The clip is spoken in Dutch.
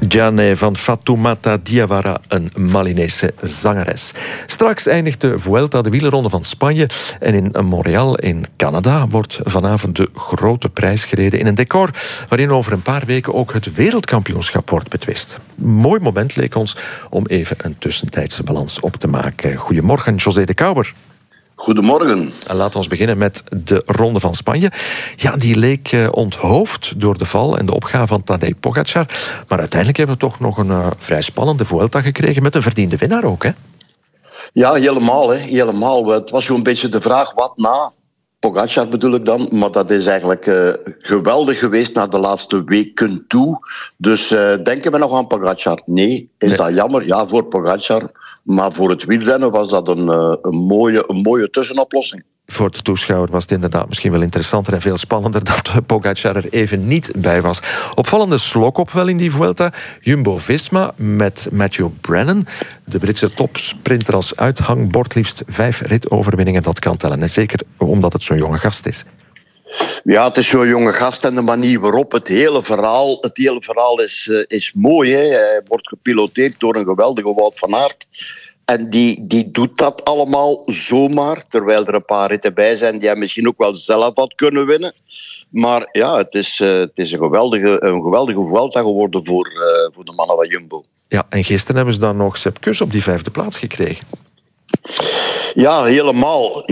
Gianne van Fatoumata Diawara, een Malinese zangeres. Straks eindigt de Vuelta, de wielerronde van Spanje. En in Montreal in Canada wordt vanavond de grote prijs gereden in een decor waarin over een paar weken ook het wereldkampioenschap wordt betwist. Mooi moment leek ons om even een tussentijdse balans op te maken. Goedemorgen, José de Kouwer. Goedemorgen. Laten we beginnen met de Ronde van Spanje. Ja, die leek onthoofd door de val en de opgave van Tadej Pogacar. Maar uiteindelijk hebben we toch nog een vrij spannende Vuelta gekregen met een verdiende winnaar ook, hè? Ja, helemaal. Helemaal. Het was zo'n beetje de vraag, wat na? Pogacar bedoel ik dan, maar dat is eigenlijk geweldig geweest naar de laatste weken toe. Dus denken we nog aan Pogacar? Nee. Is dat jammer? Ja, voor Pogacar. Maar voor het wielrennen was dat een mooie tussenoplossing. Voor de toeschouwer was het inderdaad misschien wel interessanter en veel spannender dat Pogacar er even niet bij was. Opvallende slok wel in die Vuelta. Jumbo-Visma met Matthew Brennan. De Britse topsprinter als uithangbord. Liefst 5 ritoverwinningen, dat kan tellen. En zeker omdat het zo'n jonge gast is. Ja, het is zo'n jonge gast en de manier waarop het hele verhaal is mooi. Hè. Hij wordt gepiloteerd door een geweldige Wout van Aert. En die doet dat allemaal zomaar, terwijl er een paar ritten bij zijn die hij misschien ook wel zelf had kunnen winnen. Maar ja, het is een geweldige Vuelta geworden voor de mannen van Jumbo. Ja, en gisteren hebben ze dan nog Sepp Kuss op die 5e plaats gekregen. Ja, helemaal.